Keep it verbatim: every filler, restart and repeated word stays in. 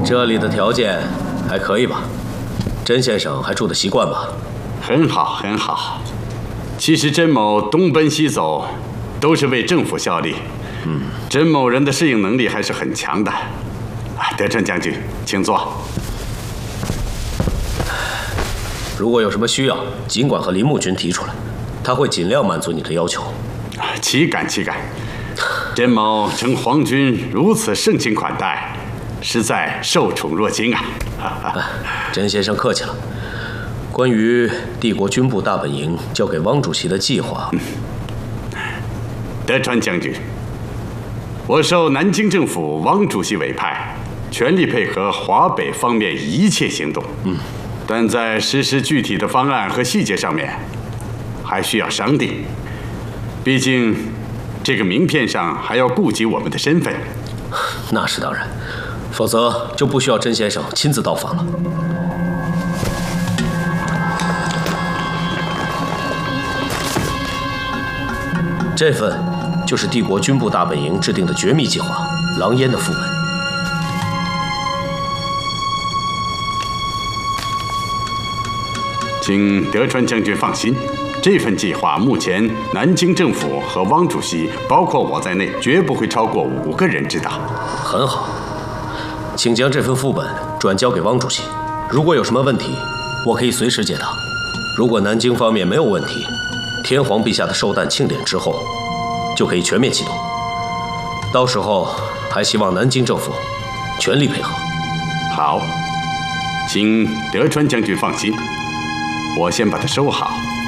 这里的条件还可以吧？甄先生还住得习惯吧？ 很好，很好。其实甄某东奔西走，都是为政府效力。嗯，甄某人的适应能力还是很强的。啊，德川将军，请坐。 如果有什么需要，尽管和林木君提出来，他会尽量满足你的要求。 岂敢岂敢！甄某承皇军如此盛情款待，实在受宠若惊啊！ 甄先生客气了。关于帝国军部大本营交给汪主席的计划， 嗯、德川将军，我受南京政府汪主席委派，全力配合华北方面一切行动。嗯，但在实施具体的方案和细节上面，还需要商定。毕竟，这个名片上还要顾及我们的身份。 那是当然，否则就不需要甄先生亲自到访了。这份就是帝国军部大本营制定的绝密计划——狼烟的副本。 请德川将军放心，这份计划目前南京政府和汪主席，包括我在内，绝不会超过五个人知道。 很好，请将这份副本转交给汪主席。如果有什么问题，我可以随时解答。如果南京方面没有问题，天皇陛下的寿诞庆典之后，就可以全面启动。到时候还希望南京政府全力配合。 好，请德川将军放心，我先把它收好。